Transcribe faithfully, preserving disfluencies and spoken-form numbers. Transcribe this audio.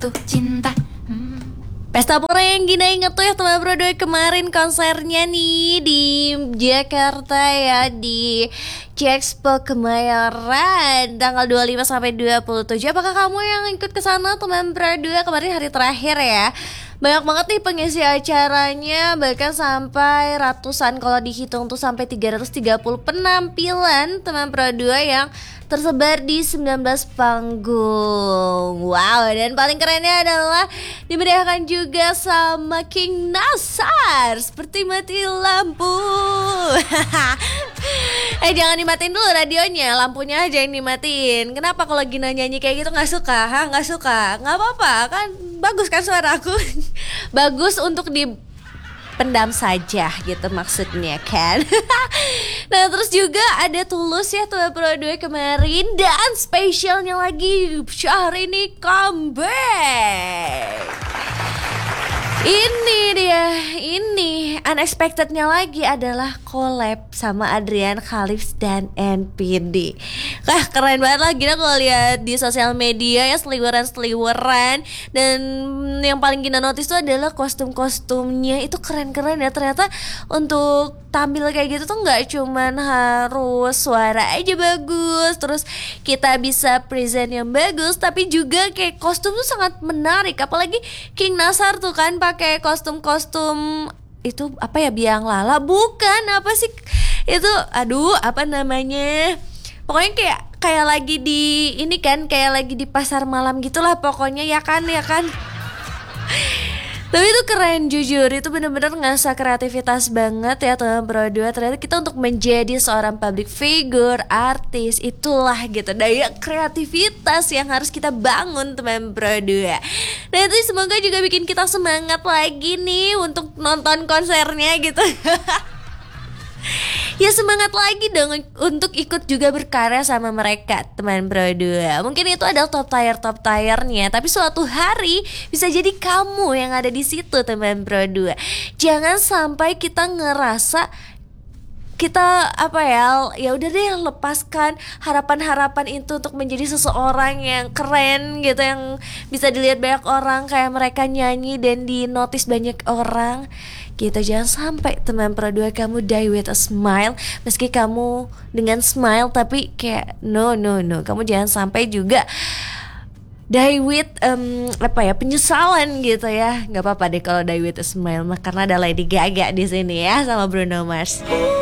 Tuh cinta. Hmm. Pesta Pora yang Gina inget tuh ya teman bro doi kemarin konsernya nih di Jakarta ya, di J-Expo Kemayoran tanggal dua puluh lima sampai dua puluh tujuh. Apakah kamu yang ikut ke sana teman bro doi? Kemarin hari terakhir ya. Banyak banget nih pengisi acaranya, bahkan sampai ratusan, kalau dihitung tuh sampai tiga ratus tiga puluh penampilan teman Pro dua yang tersebar di sembilan belas panggung. Wow, dan paling kerennya adalah dimeriahkan juga sama King Nasar, seperti mati lampu. Eh jangan dimatiin dulu radionya, lampunya aja yang dimatiin. Kenapa kalau Gina nyanyi kayak gitu gak suka? Hah, gak suka? Gak apa-apa kan, bagus kan suara aku. Bagus untuk dipendam saja gitu maksudnya kan. Nah terus juga ada Tulus ya tuh Pro dua kemarin. Dan spesialnya lagi Syahrini comeback. Ini dia, ini unexpectednya lagi adalah collab sama Adrian Khalif dan N P D. Wah keren banget lah, Gina kalau lihat di sosial media ya seliweran-seliweran. Dan yang paling Gina notice tuh adalah kostum-kostumnya itu keren-keren ya. Ternyata untuk tampil kayak gitu tuh gak cuman harus suara aja bagus, terus kita bisa present yang bagus, tapi juga kayak kostum tuh sangat menarik. Apalagi King Nasar tuh kan pakai kostum-kostum itu apa ya, biang lala bukan apa sih itu, aduh apa namanya, pokoknya kayak kayak lagi di ini kan, kayak lagi di pasar malam gitulah pokoknya ya kan ya kan. Tapi itu keren jujur, itu bener-bener ngasah kreativitas banget ya teman Pro dua. Ternyata kita untuk menjadi seorang public figure, artis, itulah gitu daya kreativitas yang harus kita bangun teman Pro dua. Nah itu semoga juga bikin kita semangat lagi nih untuk nonton konsernya gitu. Ya semangat lagi dong untuk ikut juga berkarya sama mereka teman Pro dua. Mungkin itu adalah top tier top tiernya, tapi suatu hari bisa jadi kamu yang ada di situ teman Pro dua. Jangan sampai kita ngerasa kita apa ya, ya udah deh lepaskan harapan-harapan itu untuk menjadi seseorang yang keren gitu, yang bisa dilihat banyak orang kayak mereka nyanyi dan di notice banyak orang gitu. Jangan sampai teman Pro dua kamu die with a smile, meski kamu dengan smile tapi kayak no no no, kamu jangan sampai juga die with um, apa ya, penyesalan gitu ya. Nggak apa-apa deh kalau die with a smile mah, karena ada Lady Gaga di sini ya sama Bruno Mars.